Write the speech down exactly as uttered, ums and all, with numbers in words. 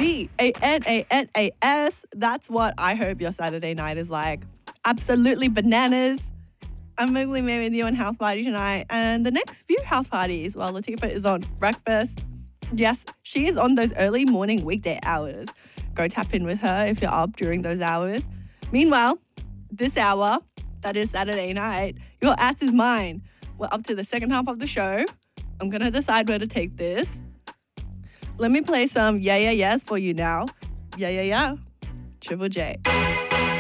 B A N A N A S. That's what I hope your Saturday night is like. Absolutely bananas. I'm mingling me with you on house party tonight and the next few house parties while Latifah is on breakfast. Yes, she is on those early morning weekday hours. Go tap in with her if you're up during those hours. Meanwhile, this hour, that is Saturday night, your ass is mine. We're up to the second half of the show. I'm going to decide where to take this. Let me play some Yeah Yeah Yeahs for you now. Yeah Yeah Yeah. Triple J.